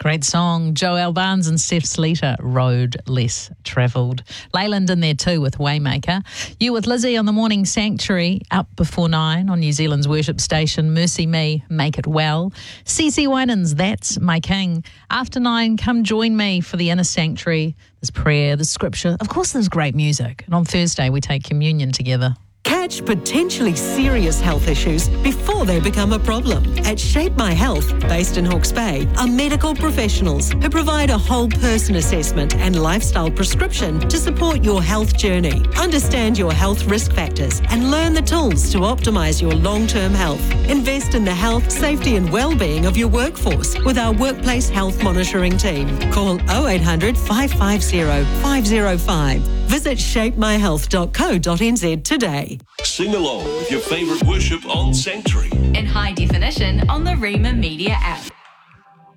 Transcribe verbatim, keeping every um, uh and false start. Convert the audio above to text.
Great song. Joel Barnes and Steph Sleater, Road Less Travelled. Leyland in there too with Waymaker. You with Lizzie on the Morning Sanctuary, up before nine on New Zealand's worship station. Mercy Me, Make It Well. C C Winans, That's My King. After nine, come join me for the Inner Sanctuary. There's prayer, there's scripture. Of course, there's great music. And on Thursday, we take communion together. Catch potentially serious health issues before they become a problem. At Shape My Health, based in Hawke's Bay, are medical professionals who provide a whole person assessment and lifestyle prescription to support your health journey. Understand your health risk factors and learn the tools to optimise your long-term health. Invest in the health, safety and well-being of your workforce with our workplace health monitoring team. Call oh eight hundred, five five zero, five zero five. Visit shape my health dot co dot n z today. Sing along with your favourite worship on Sanctuary. In high definition on the Rima Media app.